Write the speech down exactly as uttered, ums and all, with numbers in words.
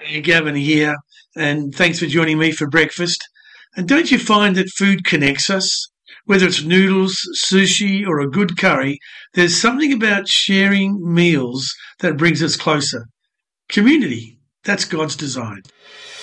Hey, Gavin here, and thanks for joining me for breakfast. And don't you find that food connects us? Whether it's noodles, sushi, or a good curry, there's something about sharing meals that brings us closer. Community, that's God's design.